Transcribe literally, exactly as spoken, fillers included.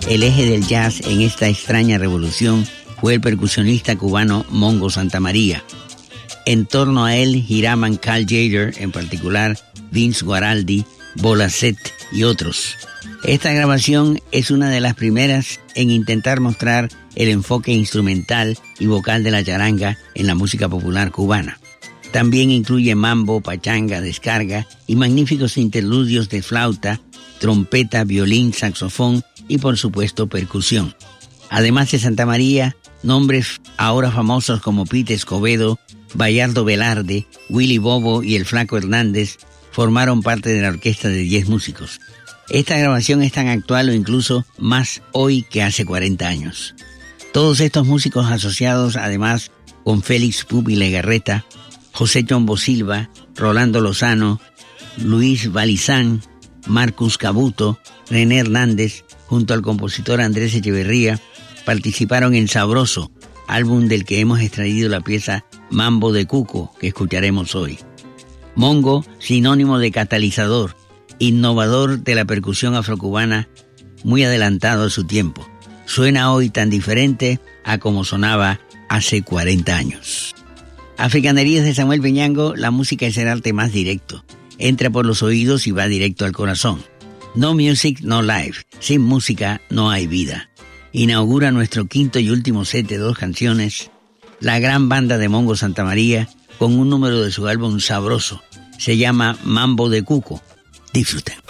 El eje del jazz en esta extraña revolución fue el percusionista cubano Mongo Santamaría. En torno a él giraban Carl Jader, en particular Vince Guaraldi, Bola Set y otros. Esta grabación es una de las primeras en intentar mostrar el enfoque instrumental y vocal de la charanga en la música popular cubana. También incluye mambo, pachanga, descarga y magníficos interludios de flauta, trompeta, violín, saxofón y por supuesto percusión. Además de Santamaría, nombres ahora famosos como Pete Escobedo, Bayardo Velarde, Willy Bobo y el Flaco Hernández formaron parte de la orquesta de diez músicos. Esta grabación es tan actual o incluso más hoy que hace cuarenta años. Todos estos músicos asociados además con Félix Pupi Legarreta, José Chombo Silva, Rolando Lozano, Luis Balizán, Marcus Cabuto, René Hernández, junto al compositor Andrés Echeverría, participaron en Sabroso, álbum del que hemos extraído la pieza Mambo de Cuco, que escucharemos hoy. Mongo, sinónimo de catalizador, innovador de la percusión afrocubana, muy adelantado a su tiempo. Suena hoy tan diferente a como sonaba hace cuarenta años. Africanerías de Samuel Peñango, la música es el arte más directo. Entra por los oídos y va directo al corazón. No music, no life. Sin música no hay vida. Inaugura nuestro quinto y último set de dos canciones, la gran banda de Mongo Santamaría, con un número de su álbum Sabroso. Se llama Mambo de Cuco. Disfruten.